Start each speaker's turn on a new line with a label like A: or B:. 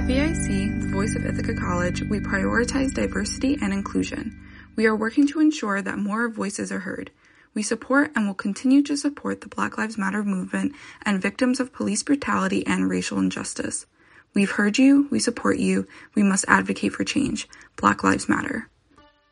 A: At VIC, the voice of Ithaca College, we prioritize diversity and inclusion. We are working to ensure that more voices are heard. We support and will continue to support the Black Lives Matter movement and victims of police brutality and racial injustice. We've heard you, we support you, we must advocate for change. Black Lives Matter.